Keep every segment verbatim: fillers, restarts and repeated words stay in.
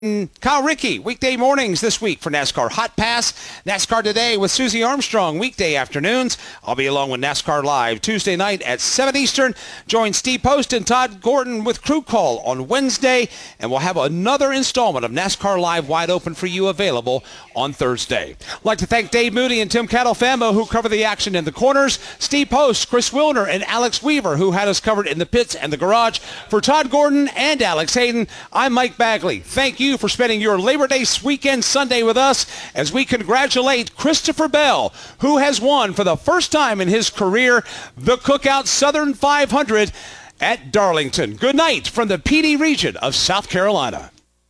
Kyle Rickey, weekday mornings this week for NASCAR Hot Pass. NASCAR Today with Susie Armstrong, weekday afternoons. I'll be along with NASCAR Live Tuesday night at seven Eastern. Join Steve Post and Todd Gordon with Crew Call on Wednesday. And we'll have another installment of NASCAR Live Wide Open for you available on Thursday. I'd like to thank Dave Moody and Tim Catalfamo who cover the action in the corners. Steve Post, Chris Wilner, and Alex Weaver who had us covered in the pits and the garage. For Todd Gordon and Alex Hayden, I'm Mike Bagley. Thank you for spending your Labor Day weekend Sunday with us as we congratulate Christopher Bell, who has won for the first time in his career the Cookout Southern five hundred at Darlington. Good night from the P D region of South Carolina.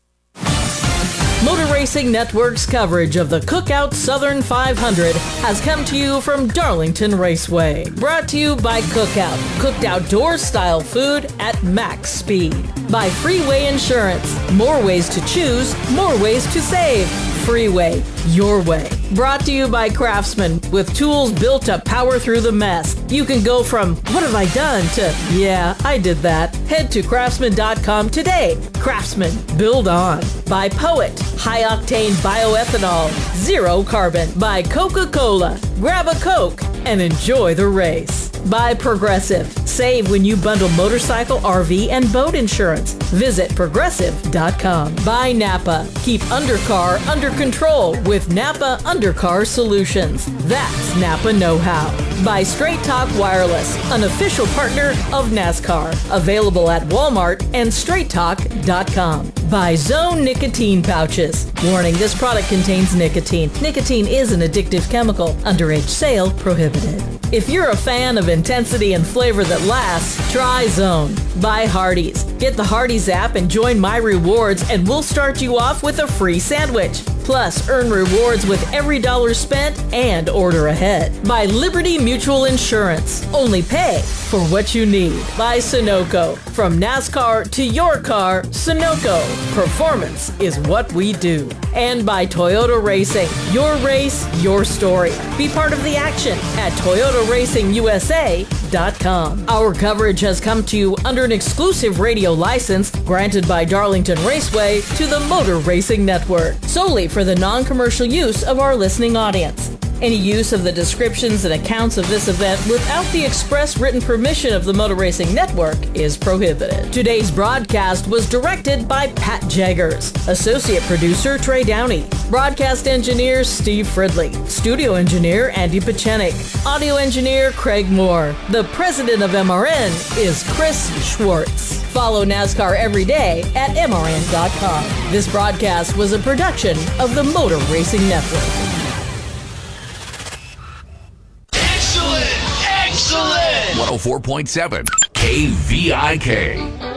Motor Racing Network's coverage of the Cookout Southern five hundred has come to you from Darlington Raceway. Brought to you by Cookout, cooked outdoors style food at max speed. By Freeway Insurance, more ways to choose, more ways to save. Freeway, your way. Brought to you by Craftsman, with tools built to power through the mess. You can go from, what have I done, to, yeah, I did that. Head to craftsman dot com today. Craftsman, build on. By Poet, high-octane bioethanol, zero carbon. By Coca-Cola, grab a Coke and enjoy the race. By Progressive, save when you bundle motorcycle, R V, and boat insurance. Visit progressive dot com. By Napa, keep undercar under control with Napa Undercar Solutions. That's Napa know-how. By Straight Talk Wireless, an official partner of NASCAR. Available at Walmart and straight talk dot com. By Zone Nicotine Pouches. Warning, this product contains nicotine. Nicotine is an addictive chemical. Underage sale prohibited. If you're a fan of intensity and flavor that lasts, try Zone. By Hardee's. Get the Hardee's app and join My Rewards, and we'll start you off with a free sandwich. Plus, earn rewards with every dollar spent and order ahead. By Liberty Mutual Insurance. Only pay for what you need. By Sunoco. From NASCAR to your car, Sunoco. Performance is what we do. And by Toyota Racing. Your race, your story. Be part of the action at toyota racing u s a dot com. Our coverage has come to you under an exclusive radio license granted by Darlington Raceway to the Motor Racing Network, solely for the non-commercial use of our listening audience. Any use of the descriptions and accounts of this event without the express written permission of the Motor Racing Network is prohibited. Today's broadcast was directed by Pat Jaggers, associate producer Trey Downey, broadcast engineer Steve Fridley, studio engineer Andy Pachenik, audio engineer Craig Moore. The president of M R N is Chris Schwartz. Follow NASCAR every day at M R N dot com. This broadcast was a production of the Motor Racing Network. one oh four point seven K V I K.